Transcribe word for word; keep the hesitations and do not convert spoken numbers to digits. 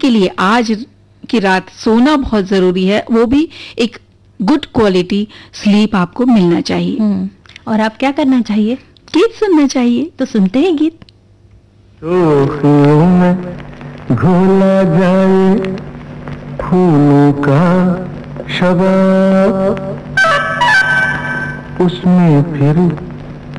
के लिए आज की रात सोना बहुत जरूरी है, वो भी एक गुड क्वालिटी स्लीप आपको मिलना चाहिए। और आप क्या करना चाहिए? गीत सुनना चाहिए। तो सुनते हैं गीत। शोखियों में घोला जाए फूलों का शबाब, उसमें फिर